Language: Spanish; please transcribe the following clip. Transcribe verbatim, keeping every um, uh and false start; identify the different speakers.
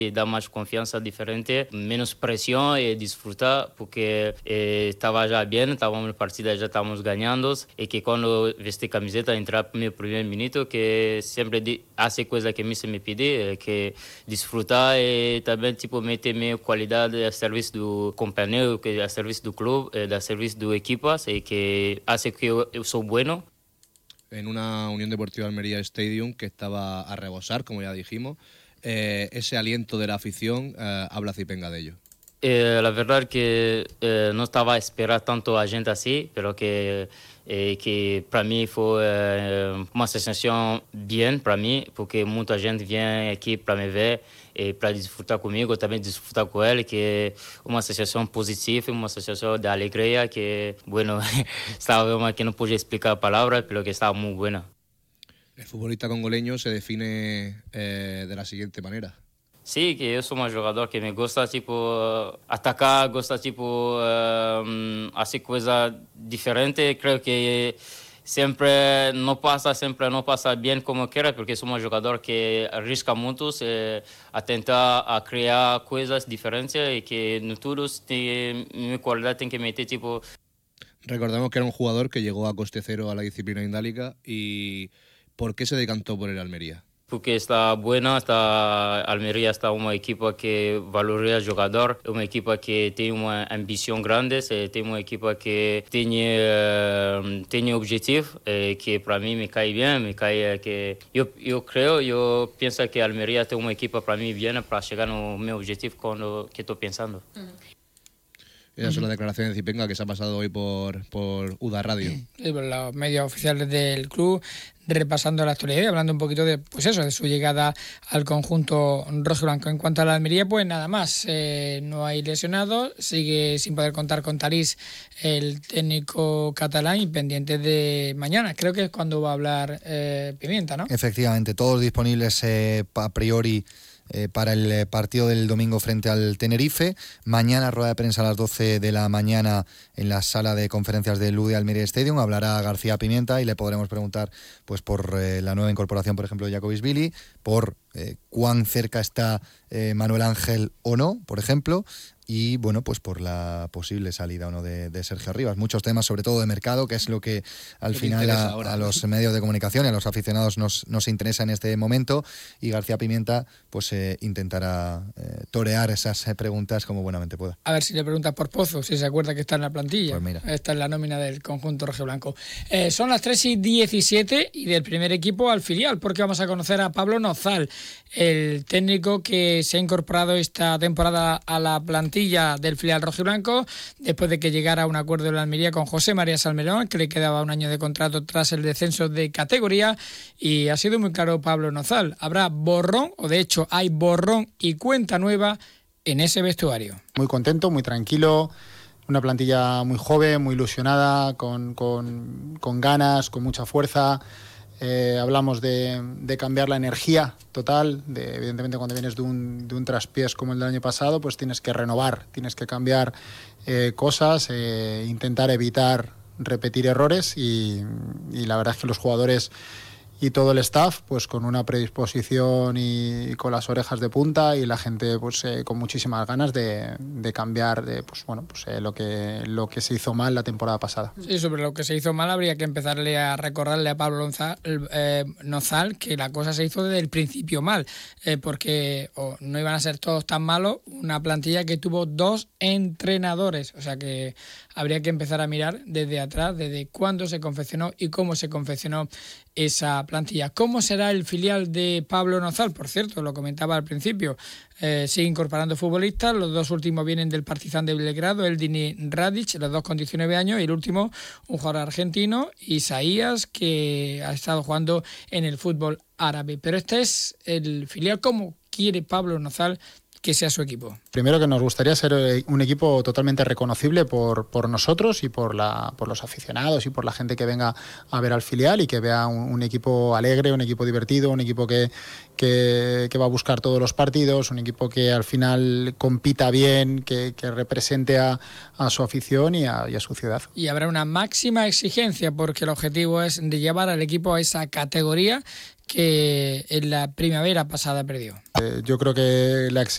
Speaker 1: y da más confianza diferente, menos presión y disfrutar porque eh, estaba ya bien, estábamos en el partido, ya estábamos ganando y que cuando vestí camiseta entrar en el primer minuto que siempre di, hace cosas que a mí se me pide, eh, que disfrutar y también tipo meter mi cualidad al servicio del compañero, que al servicio del club, eh, al servicio de equipos y que hace que yo, yo soy bueno.
Speaker 2: En una Unión Deportiva Almería Stadium que estaba a rebosar, como ya dijimos. Eh, ese aliento de la afición, eh, habla Zipenga de ello.
Speaker 1: Eh, la verdad que eh, no estaba a esperar tanto a gente así, pero que, eh, que para mí fue eh, una sensación bien para mí, porque mucha gente viene aquí para me ver y para disfrutar conmigo, también disfrutar con él, que es una sensación positiva, una sensación de alegría que, bueno, estaba que no podía explicar palabras, pero que estaba muy buena.
Speaker 2: El futbolista congoleño se define eh, de la siguiente manera.
Speaker 1: Sí, que yo soy un jugador que me gusta tipo atacar, gusta tipo uh, hacer cosas diferentes. Creo que siempre no pasa, siempre no pasa bien como quiera, porque soy un jugador que arriesga mucho, eh, atenta a crear cosas diferentes y que no todos tienen mi cualidad tienen que meter tipo.
Speaker 2: Recordemos que era un jugador que llegó a coste cero a la disciplina indálica. ¿Y por qué se decantó por el Almería?
Speaker 1: Porque está buena, está Almería está un equipo que valora el jugador, un equipo que tiene una ambición grande, tiene un equipo que tiene, uh, tiene objetivos, eh, que para mí me cae bien, me cae que yo, yo creo, yo pienso que Almería tiene un equipo para mí bien para llegar a mi objetivo con lo que estoy pensando.
Speaker 2: Uh-huh. Esas son las declaraciones de Zipenga que se ha pasado hoy por, por U D A Radio.
Speaker 3: Sí, por los medios oficiales del club, repasando la actualidad y hablando un poquito de, pues eso, de su llegada al conjunto rojiblanco. En cuanto a la Almería, pues nada más, eh, no hay lesionados, sigue sin poder contar con Thalys el técnico catalán y pendiente de mañana. Creo que es cuando va a hablar eh, Pimienta, ¿no?
Speaker 4: Efectivamente, todos disponibles eh, a priori Eh, para el partido del domingo frente al Tenerife. Mañana rueda de prensa a las doce de la mañana en la sala de conferencias del U D Almería Stadium. Hablará García Pimienta y le podremos preguntar pues por eh, la nueva incorporación, por ejemplo, de Jacobisvili, por eh, cuán cerca está eh, Manuel Ángel o no, por ejemplo, y bueno, pues por la posible salida o no de, de Sergio Rivas. Muchos temas, sobre todo de mercado, que es lo que al lo final que a, ahora, a los medios de comunicación y a los aficionados nos, nos interesa en este momento, y García Pimienta pues eh, intentará eh, torear esas eh, preguntas como buenamente pueda.
Speaker 3: A ver si le preguntas por Pozo, si se acuerda que está en la plantilla.
Speaker 4: Pues mira.
Speaker 3: Está en la nómina del conjunto rojiblanco. Eh, son las tres y diecisiete y del primer equipo al filial, porque vamos a conocer a Pablo Nozal, el técnico que se ha incorporado esta temporada a la plantilla del filial rojiblanco, después de que llegara a un acuerdo de la Almería con José María Salmerón, que le quedaba un año de contrato tras el descenso de categoría, y ha sido muy claro Pablo Nozal. Habrá borrón, o de hecho hay borrón y cuenta nueva en ese vestuario.
Speaker 5: Muy contento, muy tranquilo, una plantilla muy joven, muy ilusionada, con, con, con ganas, con mucha fuerza. Eh, hablamos de, de cambiar la energía total, de, evidentemente cuando vienes de un, de un traspiés como el del año pasado, pues tienes que renovar, tienes que cambiar eh, cosas, eh, intentar evitar repetir errores y, y la verdad es que los jugadores y todo el staff pues con una predisposición y, y con las orejas de punta, y la gente pues eh, con muchísimas ganas de, de cambiar de pues bueno pues eh, lo que lo que se hizo mal la temporada pasada.
Speaker 3: Sí, sobre lo que se hizo mal habría que empezarle a recordarle a Pablo Nozal, eh, Nozal que la cosa se hizo desde el principio mal, eh, porque oh, no iban a ser todos tan malos, una plantilla que tuvo dos entrenadores, o sea que habría que empezar a mirar desde atrás, desde cuándo se confeccionó y cómo se confeccionó esa plantilla. ¿Cómo será el filial de Pablo Nozal? Por cierto, lo comentaba al principio, eh, sigue incorporando futbolistas, los dos últimos vienen del Partizan de Belgrado, Eldini Radic, los dos con diecinueve años, y el último, un jugador argentino, Isaías, que ha estado jugando en el fútbol árabe. Pero este es el filial. ¿Cómo quiere Pablo Nozal que sea su equipo?
Speaker 5: Primero, que nos gustaría ser un equipo totalmente reconocible por, por nosotros y por, la, por los aficionados y por la gente que venga a ver al filial, y que vea un, un equipo alegre, un equipo divertido, un equipo que, que, que va a buscar todos los partidos, un equipo que al final compita bien, que, que represente a, a su afición y a, y a su ciudad.
Speaker 3: Y habrá una máxima exigencia, porque el objetivo es de llevar al equipo a esa categoría que en la primavera pasada perdió.
Speaker 5: Eh, yo creo que la exigencia